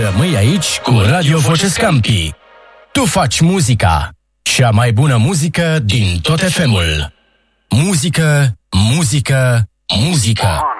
rămâi aici cu Radio Voce Scampi. Tu faci muzica, cea mai bună muzică din tot FM-ul. Muzică, muzică, muzică.